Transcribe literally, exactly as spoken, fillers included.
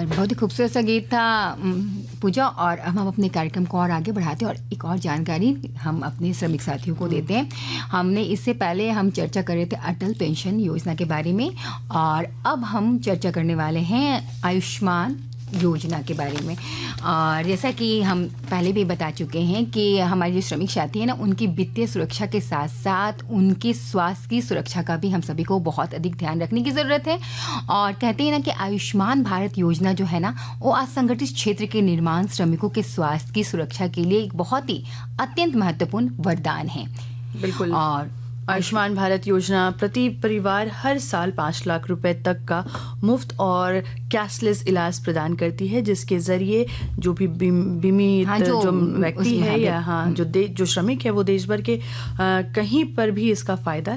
और बहुत ही खूबसूरत सा गीत था पूजा। और अब हम अपने कार्यक्रम को और आगे बढ़ाते हैं और एक और जानकारी हम अपने श्रमिक साथियों को देते हैं। हमने इससे पहले हम चर्चा कर रहे थे अटल पेंशन योजना के बारे में, और अब हम चर्चा करने वाले हैं आयुष्मान योजना के बारे में। और जैसा कि हम पहले भी बता चुके हैं कि हमारे जो श्रमिक साथी हैं ना, उनकी वित्तीय सुरक्षा के साथ साथ उनकी स्वास्थ्य की सुरक्षा का भी हम सभी को बहुत अधिक ध्यान रखने की ज़रूरत है। और कहते हैं ना कि आयुष्मान भारत योजना जो है ना, वो असंगठित क्षेत्र के निर्माण श्रमिकों के स्वास्थ्य की सुरक्षा के लिए एक बहुत ही अत्यंत महत्वपूर्ण वरदान है। बिल्कुल। और आयुष्मान भारत योजना प्रति परिवार हर साल पाँच लाख रुपए तक का मुफ्त और कैशलेस इलाज प्रदान करती है, जिसके जरिए जो भी बीमित हाँ, जो, जो व्यक्ति है या हाँ जो दे, जो श्रमिक है वो देश भर के आ, कहीं पर भी इसका फायदा